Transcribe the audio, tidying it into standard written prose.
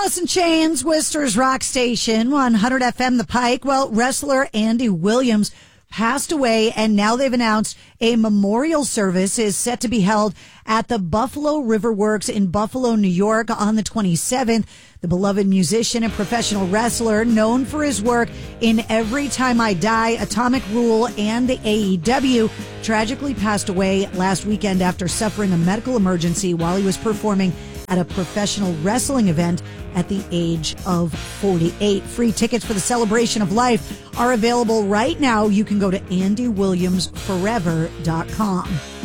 Alice in Chains, Worcester's Rock Station, 100 FM The Pike. Well, wrestler Andy Williams passed away, and now they've announced a memorial service is set to be held at the Buffalo River Works in Buffalo, New York on the 27th. The beloved musician and professional wrestler, known for his work in Every Time I Die, Atomic Rule, and the AEW, tragically passed away last weekend after suffering a medical emergency while he was performing at a professional wrestling event at the age of 48. Free tickets for the celebration of life are available right now. You can go to andywilliamsforever.com.